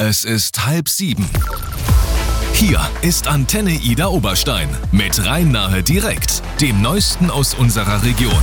Es ist 6:30. Hier ist Antenne Ida Oberstein mit Rhein-Nahe direkt, dem Neuesten aus unserer Region.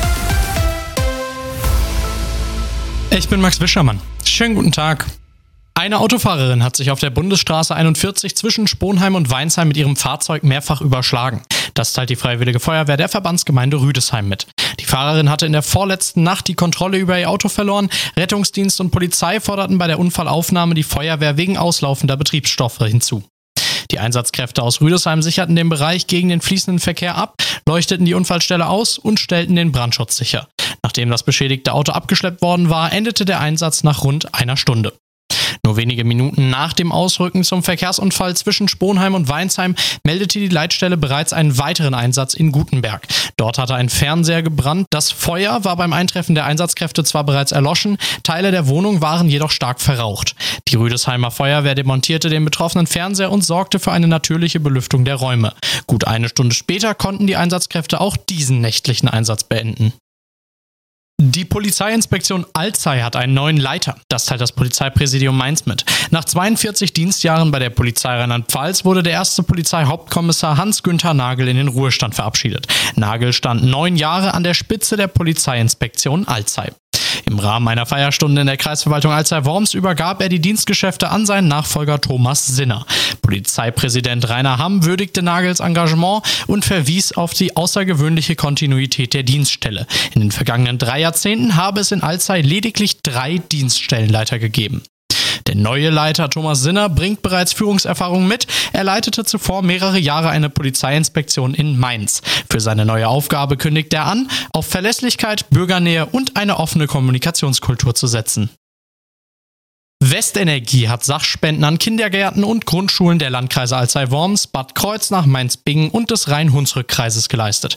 Ich bin Max Wischermann. Schönen guten Tag. Eine Autofahrerin hat sich auf der Bundesstraße 41 zwischen Sponheim und Weinsheim mit ihrem Fahrzeug mehrfach überschlagen. Das teilt die Freiwillige Feuerwehr der Verbandsgemeinde Rüdesheim mit. Die Fahrerin hatte in der vorletzten Nacht die Kontrolle über ihr Auto verloren. Rettungsdienst und Polizei forderten bei der Unfallaufnahme die Feuerwehr wegen auslaufender Betriebsstoffe hinzu. Die Einsatzkräfte aus Rüdesheim sicherten den Bereich gegen den fließenden Verkehr ab, leuchteten die Unfallstelle aus und stellten den Brandschutz sicher. Nachdem das beschädigte Auto abgeschleppt worden war, endete der Einsatz nach rund einer Stunde. Nur wenige Minuten nach dem Ausrücken zum Verkehrsunfall zwischen Sponheim und Weinsheim meldete die Leitstelle bereits einen weiteren Einsatz in Gutenberg. Dort hatte ein Fernseher gebrannt. Das Feuer war beim Eintreffen der Einsatzkräfte zwar bereits erloschen, Teile der Wohnung waren jedoch stark verraucht. Die Rüdesheimer Feuerwehr demontierte den betroffenen Fernseher und sorgte für eine natürliche Belüftung der Räume. Gut eine Stunde später konnten die Einsatzkräfte auch diesen nächtlichen Einsatz beenden. Die Polizeiinspektion Alzey hat einen neuen Leiter. Das teilt das Polizeipräsidium Mainz mit. Nach 42 Dienstjahren bei der Polizei Rheinland-Pfalz wurde der erste Polizeihauptkommissar Hans-Günther Nagel in den Ruhestand verabschiedet. Nagel stand 9 Jahre an der Spitze der Polizeiinspektion Alzey. Im Rahmen einer Feierstunde in der Kreisverwaltung Alzey-Worms übergab er die Dienstgeschäfte an seinen Nachfolger Thomas Sinner. Polizeipräsident Rainer Hamm würdigte Nagels Engagement und verwies auf die außergewöhnliche Kontinuität der Dienststelle. In den vergangenen 3 Jahrzehnten habe es in Alzey lediglich 3 Dienststellenleiter gegeben. Der neue Leiter Thomas Sinner bringt bereits Führungserfahrung mit. Er leitete zuvor mehrere Jahre eine Polizeiinspektion in Mainz. Für seine neue Aufgabe kündigt er an, auf Verlässlichkeit, Bürgernähe und eine offene Kommunikationskultur zu setzen. Westenergie hat Sachspenden an Kindergärten und Grundschulen der Landkreise Alzey-Worms, Bad Kreuznach, Mainz-Bingen und des Rhein-Hunsrück-Kreises geleistet.